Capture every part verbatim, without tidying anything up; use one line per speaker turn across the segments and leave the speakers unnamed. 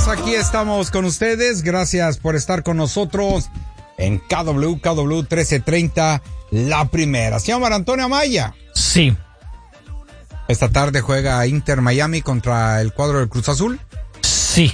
aquí estamos con ustedes. Gracias por estar con nosotros en K W K W trece treinta, la primera. Señor Antonio Amaya.
Sí.
Esta tarde juega Inter Miami contra el cuadro del Cruz Azul.
Sí.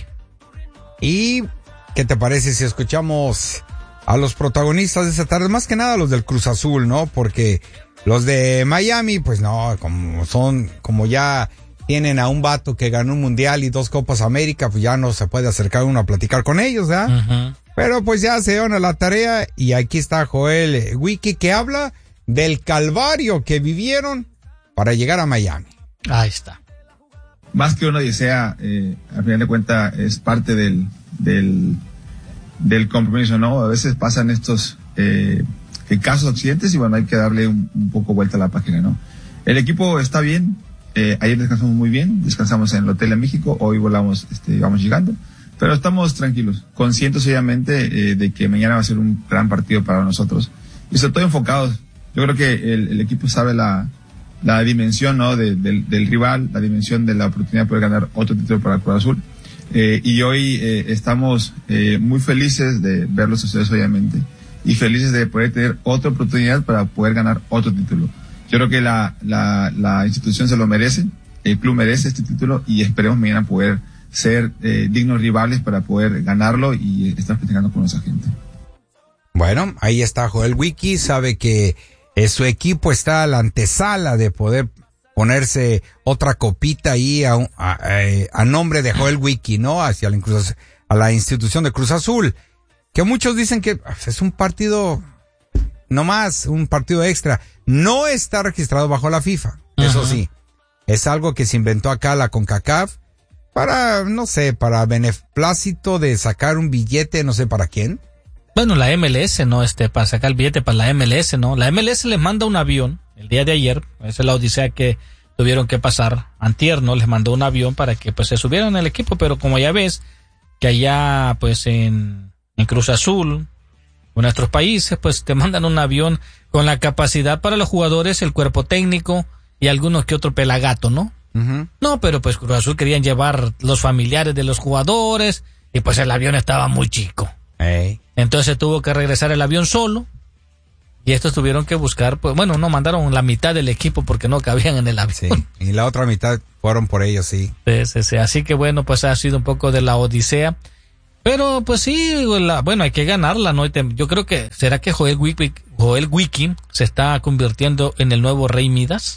¿Y qué te parece si escuchamos a los protagonistas de esta tarde? Más que nada los del Cruz Azul, ¿no? Porque los de Miami, pues no, como son, como ya tienen a un vato que ganó un mundial y dos Copas América, pues ya no se puede acercar uno a platicar con ellos, ¿verdad? Uh-huh. Pero pues ya se dieron a la tarea y aquí está Joel Wiki que habla del calvario que vivieron para llegar a Miami.
Ahí está.
Más que una odisea, eh, al final de cuentas es parte del, del, del compromiso, ¿no? A veces pasan estos eh, casos accidentes y bueno, hay que darle un, un poco vuelta a la página, ¿no? El equipo está bien. Eh, ayer descansamos muy bien, descansamos en el hotel en México, hoy volamos, este, vamos llegando, pero estamos tranquilos, conscientes obviamente eh, de que mañana va a ser un gran partido para nosotros y sobre todo enfocados. Yo creo que el, el equipo sabe la, la dimensión, ¿no? de, del, del rival, la dimensión de la oportunidad de poder ganar otro título para el Cruz Azul, eh, y hoy eh, estamos eh, muy felices de verlos a ustedes obviamente y felices de poder tener otra oportunidad para poder ganar otro título. Yo creo que la, la, la institución se lo merece, el club merece este título y esperemos mañana poder ser eh, dignos rivales para poder ganarlo y estar festejando con nuestra gente.
Bueno, ahí está Joel Wiki, sabe que eh, su equipo está a la antesala de poder ponerse otra copita ahí a, a, a, a nombre de Joel Wiki, ¿no? Hacia la, a la institución de Cruz Azul, que muchos dicen que es un partido, no más, un partido extra. No está registrado bajo la FIFA, eso uh-huh. sí. Es algo que se inventó acá la CONCACAF para, no sé, para beneplácito de sacar un billete, no sé para quién.
Bueno, la M L S, ¿no? Este, para sacar el billete para la M L S, ¿no? La M L S les manda un avión el día de ayer, esa es la odisea que tuvieron que pasar. Antier, ¿no? Les mandó un avión para que pues se subieran al equipo, pero como ya ves, que allá pues en, en Cruz Azul, en nuestros países, pues te mandan un avión con la capacidad para los jugadores, el cuerpo técnico y algunos que otro pelagato, ¿no? Uh-huh. No, pero pues Cruz Azul querían llevar los familiares de los jugadores y pues el avión estaba muy chico.
Hey.
Entonces tuvo que regresar el avión solo y estos tuvieron que buscar, pues bueno, no, mandaron la mitad del equipo porque no cabían en el avión.
Sí, y la otra mitad fueron por ellos, sí.
Sí, sí, sí. Así que bueno, pues ha sido un poco de la odisea. Pero pues sí, la, bueno, hay que ganarla, ¿no? Yo creo que, ¿será que Joel Wiki, Joel Wiki se está convirtiendo en el nuevo Rey Midas?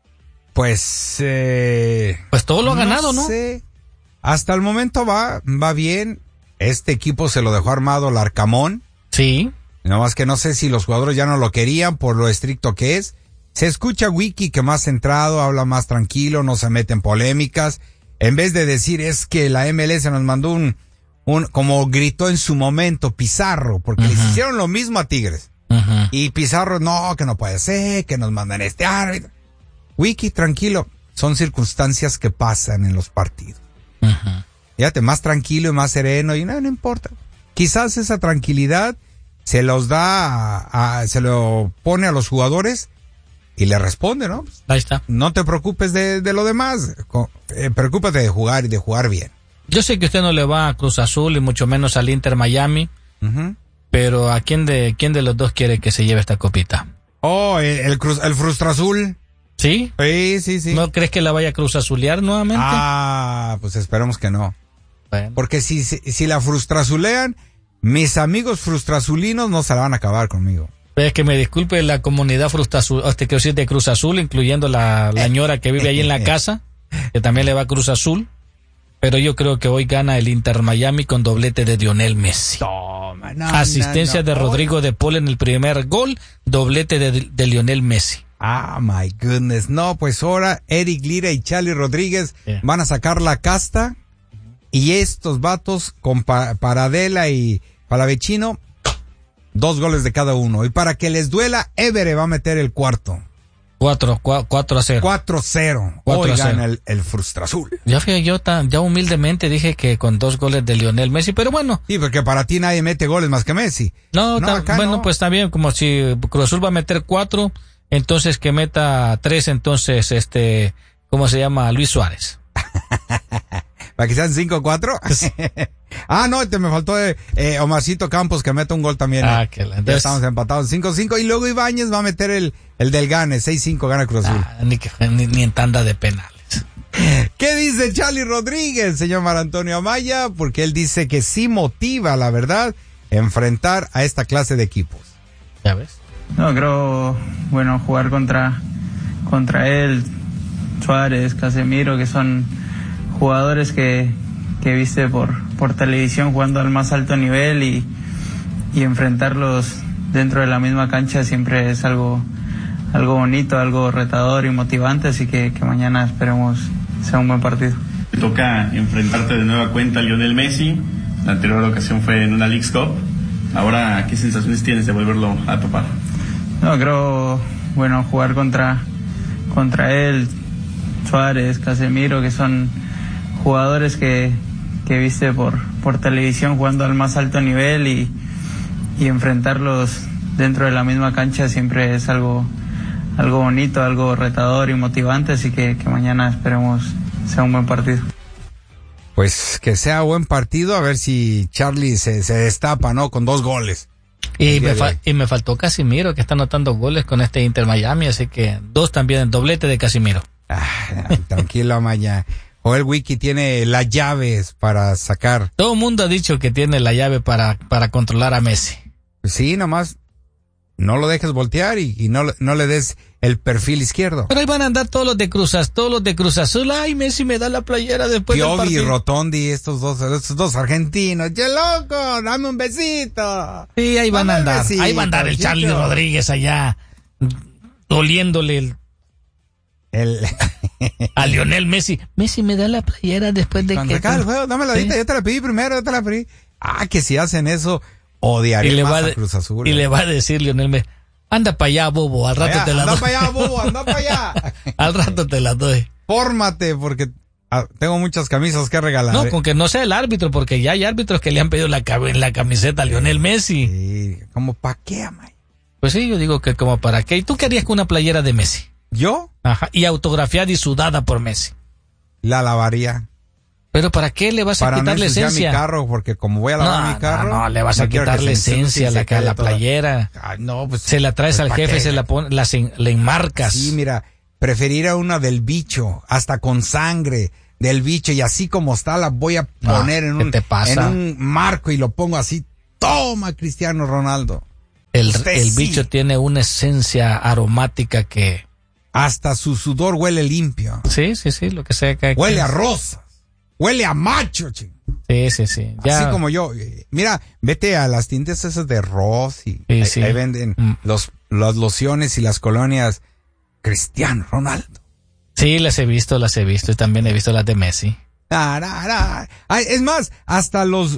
Pues, eh...
Pues todo lo ha ganado, ¿no?
Sé. Hasta el momento va, va bien. Este equipo se lo dejó armado el Arcamón.
Sí.
Nada más que no sé si los jugadores ya no lo querían por lo estricto que es. Se escucha Wiki que más centrado, habla más tranquilo, no se mete en polémicas. En vez de decir es que la M L S nos mandó un... Un, como gritó en su momento Pizarro, porque uh-huh. les hicieron lo mismo a Tigres. Uh-huh. Y Pizarro, no, que no puede ser, que nos mandan este árbitro. Wiki, tranquilo, son circunstancias que pasan en los partidos. Uh-huh. Fíjate, más tranquilo y más sereno, y no, no importa. Quizás esa tranquilidad se los da, a, a, se lo pone a los jugadores y le responde, ¿no?
Ahí está.
No te preocupes de, de lo demás, eh, preocúpate de jugar y de jugar bien.
Yo sé que usted no le va a Cruz Azul y mucho menos al Inter Miami, uh-huh. pero ¿a quién de quién de los dos quiere que se lleve esta copita?
Oh, el, el, Cruz, el Frustra Azul.
¿Sí?
Sí, sí, sí.
¿No crees que la vaya a Cruz Azulear nuevamente?
Ah, pues esperemos que no.
Bueno.
Porque si, si, si la Frustrazulean, mis amigos frustrazulinos no se la van a acabar conmigo.
Es que me disculpe la comunidad Frustrazul, este quiero decir de Cruz Azul, incluyendo la, la señora que vive ahí en la casa, que también le va a Cruz Azul. Pero yo creo que hoy gana el Inter Miami con doblete de Lionel Messi.
Toma, no,
Asistencia
no, no,
de Rodrigo
no.
de Paul en el primer gol, doblete de, de Lionel Messi.
Ah, my goodness. No, pues ahora Eric Lira y Charlie Rodríguez yeah. van a sacar la casta y estos vatos con pa- Paradela y Palavecino, dos goles de cada uno. Y para que les duela, Évere va a meter el cuarto.
Cuatro, cua, cuatro a cero.
Cuatro cero. Hoy gana el, el Frustrazul.
Ya fíjate, yo tan, ya humildemente dije que con dos goles de Lionel Messi, pero bueno.
Sí, porque para ti nadie mete goles más que Messi.
No, no ta, bueno, no. Pues también como si Cruz Azul va a meter cuatro, entonces que meta tres, entonces este, ¿cómo se llama? Luis Suárez.
Para que sean cinco cuatro. Ah, no, te me faltó eh, eh, Omarcito Campos que mete un gol también.
Ah,
eh.
que la...
Ya estamos empatados cinco cinco. Y luego Ibáñez va a meter el, el del Gane. seis cinco gana Cruz Azul.
Ah, ni, que, ni, ni en tanda de penales.
¿Qué dice Charlie Rodríguez, señor Mar Antonio Amaya? Porque él dice que sí motiva, la verdad, enfrentar a esta clase de equipos.
¿Ya ves?
No, creo, bueno, jugar contra, contra él, Suárez, Casemiro, que son jugadores que, que viste por, por televisión jugando al más alto nivel y, y enfrentarlos dentro de la misma cancha siempre es algo, algo bonito, algo retador y motivante, así que, que mañana esperemos sea un buen partido.
Te toca enfrentarte de nueva cuenta a Lionel Messi. La anterior ocasión fue en una Leagues Cup. Ahora, ¿qué sensaciones tienes de volverlo a topar?
No, creo, bueno, jugar contra, contra él, Suárez, Casemiro, que son jugadores que, que viste por, por televisión jugando al más alto nivel y, y enfrentarlos dentro de la misma cancha siempre es algo, algo bonito, algo retador y motivante, así que, que mañana esperemos sea un buen partido.
Pues que sea buen partido, a ver si Charlie se, se destapa, ¿no? Con dos goles.
Y me, fa- y me faltó Casimiro, que está anotando goles con este Inter Miami, así que dos también, doblete de Casimiro.
Ah, tranquilo, Amaya. Joel Wiki tiene las llaves para sacar.
Todo el mundo ha dicho que tiene la llave para, para controlar a Messi.
Sí, nomás no lo dejes voltear y, y no, no le des el perfil izquierdo.
Pero ahí van a andar todos los de Cruz Azul, todos los de Cruz Azul. Ay, Messi me da la playera después del
Piovi y
partido.
Rotondi, estos dos, estos dos argentinos. ¡Qué loco! ¡Dame un besito!
Sí, ahí van
Dame
a
un
andar.
besito,
Ahí va a andar el
chico.
Charlie Rodríguez allá, doliéndole el,
El...
a Lionel Messi. Messi me da la playera después de
Cuando
que...
acaba el juego, dame la dita,
Sí.
yo te la pedí primero, yo te la pedí. Ah, que si hacen eso, odiaría
Y le,
más
va a
a
de-
Cruz Azul.
y
eh.
le va a decir Lionel Messi, anda para allá, bobo, al rato
Allá,
te la
anda
doy.
para allá, bobo, anda para allá.
Al rato te la doy.
Fórmate, porque ah, tengo muchas camisas que regalar.
No,
eh.
con que no sea el árbitro, porque ya hay árbitros que le han pedido la, cab- la camiseta a Lionel Messi.
Sí, como pa' qué, Amay.
Pues sí, yo digo que como para qué. ¿Y tú qué harías con una playera de Messi?
Yo
Ajá, y autografiada y sudada por Messi.
la lavaría.
Pero ¿para qué le vas a
Para no
quitar la
ensuciar
esencia?
mi carro, porque como voy a lavar
no,
mi carro.
no, no, le vas a
quiero
quitar
que
la
se ensucie
esencia
y
a la,
se
a
quede
la
toda-
playera.
Ay, no, pues.
Se la traes
pues,
al
¿pa'
jefe,
qué?
se la pon, la, se- le enmarcas.
Sí, mira, preferiría una del bicho, hasta con sangre del bicho, y así como está la voy a
No,
poner en
¿qué
un,
te pasa?
en un marco y lo pongo así. Toma, Cristiano Ronaldo.
el
usted
el
sí.
bicho tiene una esencia aromática que...
Hasta su sudor huele limpio.
Sí, sí, sí, lo que sea que...
Huele
que-
a rosas. Huele a macho, ching.
Sí, sí, sí. Ya,
Así como yo. eh, Mira, vete a las tintes esas de Ross y
Sí,
ahí,
sí.
ahí venden
Mm.
los, las lociones y las colonias Cristiano Ronaldo.
Sí, las he visto, las he visto. Y también he visto las de Messi.
Ah, nah, nah. Ay, es más, hasta los